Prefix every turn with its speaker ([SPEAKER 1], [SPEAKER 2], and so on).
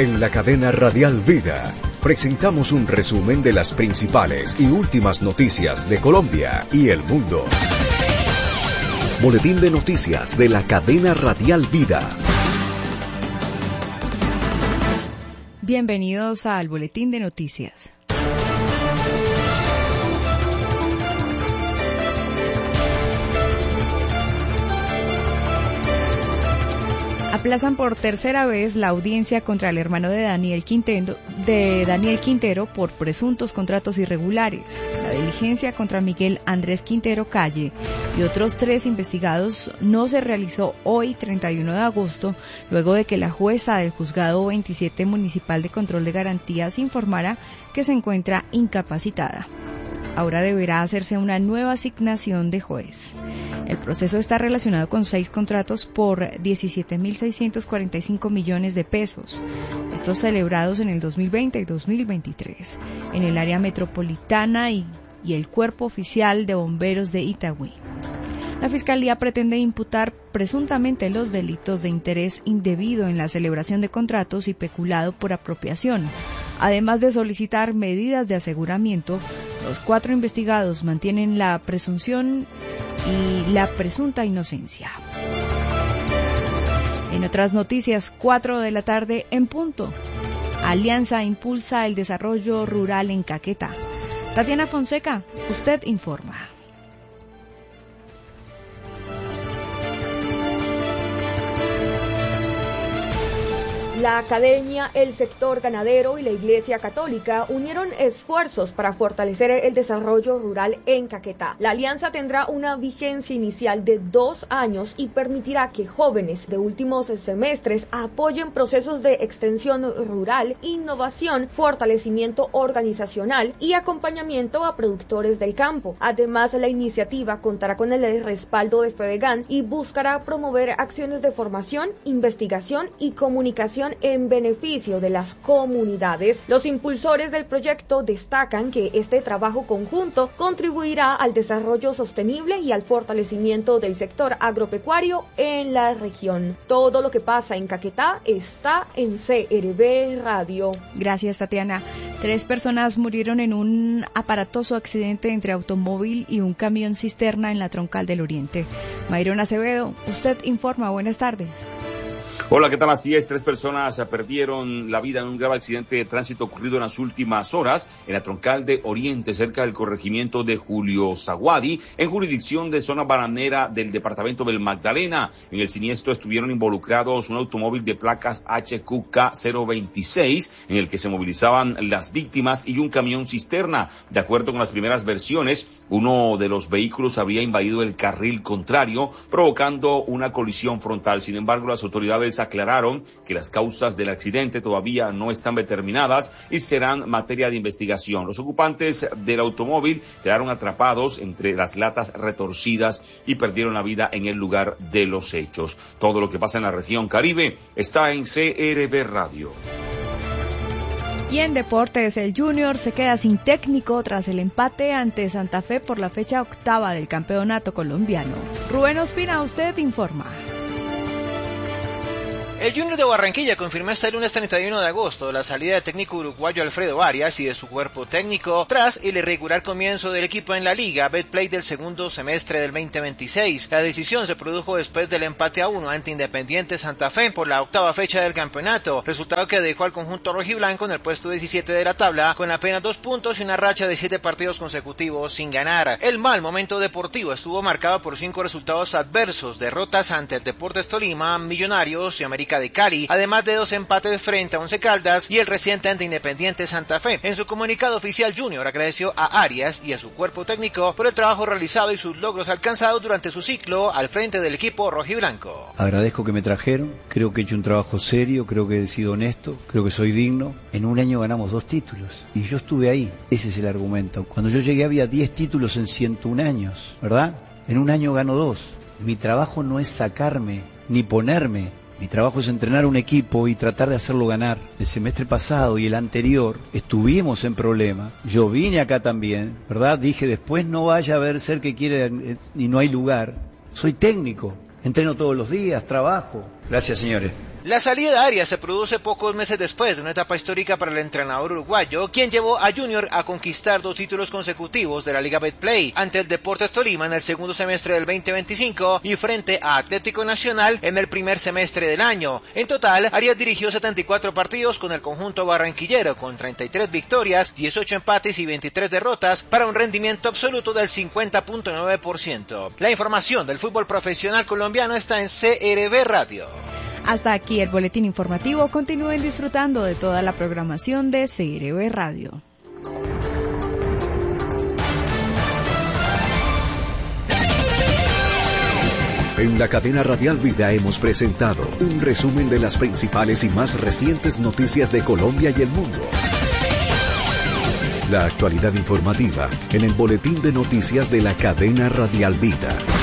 [SPEAKER 1] En la cadena Radial Vida presentamos un resumen de las principales y últimas noticias de Colombia y el mundo. Boletín de noticias de la cadena Radial Vida.
[SPEAKER 2] Bienvenidos al Boletín de Noticias. Aplazan por tercera vez la audiencia contra el hermano de Daniel Quintero por presuntos contratos irregulares. La diligencia contra Miguel Andrés Quintero Calle y otros 3 investigados no se realizó hoy, 31 de agosto, luego de que la jueza del Juzgado 27 Municipal de Control de Garantías informara que se encuentra incapacitada. Ahora deberá hacerse una nueva asignación de juez. El proceso está relacionado con 6 contratos por 17.645 millones de pesos, estos celebrados en el 2020 y 2023, en el área metropolitana y el Cuerpo Oficial de Bomberos de Itagüí. La Fiscalía pretende imputar presuntamente los delitos de interés indebido en la celebración de contratos y peculado por apropiación. Además de solicitar medidas de aseguramiento, los 4 investigados mantienen la presunción y la presunta inocencia. En otras noticias, 4 de la tarde en punto. Alianza impulsa el desarrollo rural en Caquetá. Tatiana Fonseca, usted informa.
[SPEAKER 3] La academia, el sector ganadero y la Iglesia Católica unieron esfuerzos para fortalecer el desarrollo rural en Caquetá. La alianza tendrá una vigencia inicial de 2 años y permitirá que jóvenes de últimos semestres apoyen procesos de extensión rural, innovación, fortalecimiento organizacional y acompañamiento a productores del campo. Además, la iniciativa contará con el respaldo de Fedegan y buscará promover acciones de formación, investigación y comunicación en beneficio de las comunidades. Los impulsores del proyecto destacan que este trabajo conjunto contribuirá al desarrollo sostenible y al fortalecimiento del sector agropecuario en la región. Todo lo que pasa en Caquetá está en CRB Radio.
[SPEAKER 2] Gracias, Tatiana. 3 personas murieron en un aparatoso accidente entre automóvil y un camión cisterna en la Troncal del Oriente. Mayron Acevedo, usted informa. Buenas tardes.
[SPEAKER 4] Hola, ¿qué tal? Así es, 3 personas perdieron la vida en un grave accidente de tránsito ocurrido en las últimas horas en la Troncal de Oriente, cerca del corregimiento de Julio Zaguadi, en jurisdicción de zona bananera del departamento del Magdalena. En el siniestro estuvieron involucrados un automóvil de placas HQK 026, en el que se movilizaban las víctimas, y un camión cisterna. De acuerdo con las primeras versiones, uno de los vehículos habría invadido el carril contrario, provocando una colisión frontal. Sin embargo, las autoridades aclararon que las causas del accidente todavía no están determinadas y serán materia de investigación. Los ocupantes del automóvil quedaron atrapados entre las latas retorcidas y perdieron la vida en el lugar de los hechos. Todo lo que pasa en la región Caribe está en CRB Radio.
[SPEAKER 2] Y en deportes, el Junior se queda sin técnico tras el empate ante Santa Fe por la fecha 8ª del campeonato colombiano. Rubén Ospina, usted informa.
[SPEAKER 5] El Junior de Barranquilla confirmó este lunes 31 de agosto la salida del técnico uruguayo Alfredo Arias y de su cuerpo técnico tras el irregular comienzo del equipo en la Liga Betplay del segundo semestre del 2026. La decisión se produjo después del empate a 1 ante Independiente Santa Fe por la 8ª fecha del campeonato, resultado que dejó al conjunto rojiblanco en el puesto 17 de la tabla con apenas 2 puntos y una racha de 7 partidos consecutivos sin ganar. El mal momento deportivo estuvo marcado por 5 resultados adversos, derrotas ante el Deportes Tolima, Millonarios y América de Cali, además de 2 empates frente a Once Caldas y el reciente ante Independiente Santa Fe. En su comunicado oficial, Junior agradeció a Arias y a su cuerpo técnico por el trabajo realizado y sus logros alcanzados durante su ciclo al frente del equipo rojiblanco.
[SPEAKER 6] Agradezco que me trajeron, creo que he hecho un trabajo serio, creo que he sido honesto, creo que soy digno. En un año ganamos 2 títulos y yo estuve ahí, ese es el argumento. Cuando yo llegué había 10 títulos en 101 años, ¿verdad? En un año gano 2. Mi trabajo no es sacarme ni ponerme. Mi trabajo es entrenar un equipo y tratar de hacerlo ganar. El semestre pasado y el anterior estuvimos en problema. Yo vine acá también, ¿verdad? Dije, después no vaya a ver ser que quiere y no hay lugar. Soy técnico, entreno todos los días, trabajo. Gracias, señores.
[SPEAKER 5] La salida de Arias se produce pocos meses después de una etapa histórica para el entrenador uruguayo, quien llevó a Junior a conquistar 2 títulos consecutivos de la Liga Betplay, ante el Deportes Tolima en el segundo semestre del 2025 y frente a Atlético Nacional en el primer semestre del año. En total, Arias dirigió 74 partidos con el conjunto barranquillero, con 33 victorias, 18 empates y 23 derrotas, para un rendimiento absoluto del 50.9%. La información del fútbol profesional colombiano está en CRB Radio.
[SPEAKER 2] Hasta aquí el boletín informativo. Continúen disfrutando de toda la programación de CRB Radio.
[SPEAKER 1] En la cadena Radial Vida hemos presentado un resumen de las principales y más recientes noticias de Colombia y el mundo. La actualidad informativa en el boletín de noticias de la cadena Radial Vida.